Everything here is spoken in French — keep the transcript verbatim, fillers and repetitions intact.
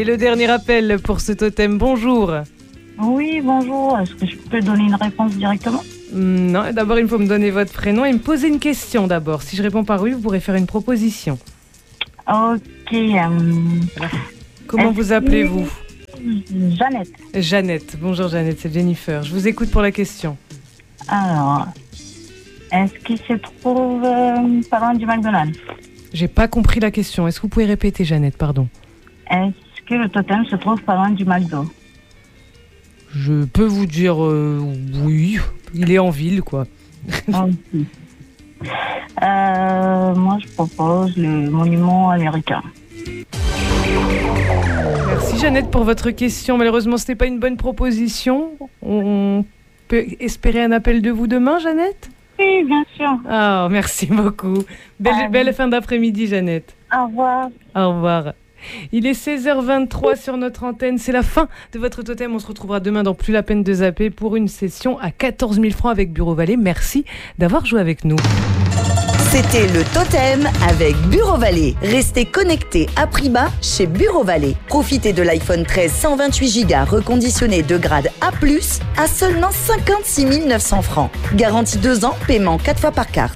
le dernier appel pour ce totem. Bonjour. Oui, bonjour. Est-ce que je peux donner une réponse directement? Non, d'abord il faut me donner votre prénom et me poser une question d'abord. Si je réponds par oui, vous pourrez faire une proposition. Ok. Euh, voilà. Comment vous appelez-vous? Jeannette. Jeannette. Bonjour Jeannette, c'est Jennifer. Je vous écoute pour la question. Alors, est-ce qu'il se trouve euh, pas loin du McDonald's? J'ai pas compris la question. Est-ce que vous pouvez répéter, Jeannette? Pardon. Est-ce que le totem se trouve pas loin du McDo? Je peux vous dire euh, oui. Il est en ville, quoi. Okay. euh, moi, je propose le monument américain. Merci Jeannette pour votre question. Malheureusement, ce n'est pas une bonne proposition. On peut espérer un appel de vous demain, Jeannette? Oui, bien sûr. Oh, merci beaucoup. Belle, euh... belle fin d'après-midi, Jeannette. Au revoir. Au revoir. Il est seize heures vingt-trois sur notre antenne. C'est la fin de votre totem. On se retrouvera demain dans Plus la peine de zapper pour une session à quatorze mille francs avec Bureau Vallée. Merci d'avoir joué avec nous. C'était le totem avec Bureau Vallée. Restez connectés à prix bas chez Bureau Vallée. Profitez de l'iPhone treize cent vingt-huit giga reconditionné de grade A plus, à seulement cinquante-six mille neuf cents francs. Garantie deux ans, paiement quatre fois par carte.